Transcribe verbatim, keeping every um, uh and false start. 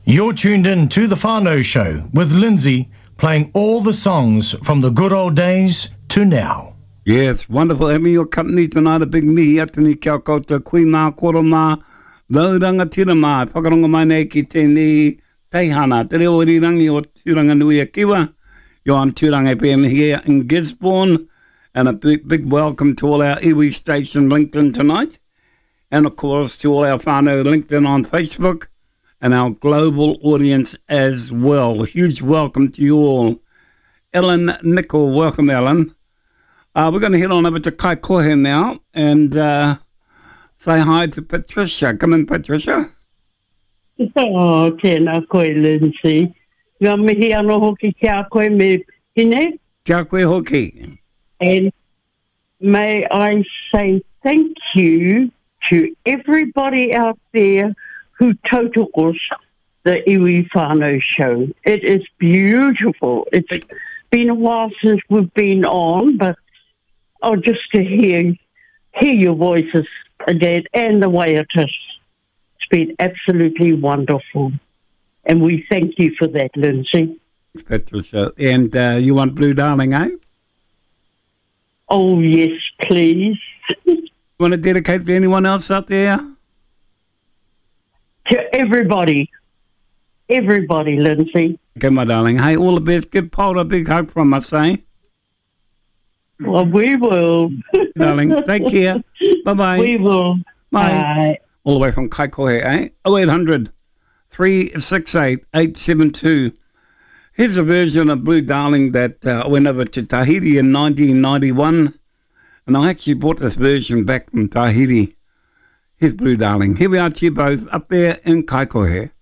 You're tuned in to The Whānau Show with Lindsay, playing all the songs from the good old days to now. Yeah, it's wonderful having your company tonight. A big mihi atani kia koutou kui mā, koro mā, lauranga tira mā, whakaronga mai nei ki tēnei teihana. Te reo irirangi o Tūranga Nui a Kiwa. You're on Tūranga F M here in Gisborne. And a big, big welcome to all our iwi station LinkedIn tonight. And of course to all our whānau LinkedIn on Facebook. And our global audience as well. A huge welcome to you all. Ellen Nicol, welcome Ellen. Uh, we're going to head on over to Kaikohe now and uh, say hi to Patricia. Come in, Patricia. Oh, tēnā koe, Lindsay. Ngā mihi anō hoki kia koe me pine. Kia koe hoki. And may I say thank you to everybody out there who totokos the Iwi Whānau Show. It is beautiful. It's been a while since we've been on, but oh, just to hear hear your voices again and the way it is. It's been absolutely wonderful. And we thank you for that, Lindsay. Patricia. And uh, you want Blue Darling, eh? Oh, yes, please. You want to dedicate to anyone else out there? To everybody. Everybody, Lindsay. Okay, my darling. Hey, all the best. Give Paul a big hug from us, eh? Well, we will. Darling, take care. Bye-bye. We will. Bye. Bye. All the way from Kaikohe, eh? oh eight hundred, three six eight, eight seven two. Here's a version of Blue Darling that uh, went over to Tahiti in nineteen ninety-one. And I actually brought this version back from Tahiti. Here's Blue Darling. Here we are to you both up there in Kaikohe.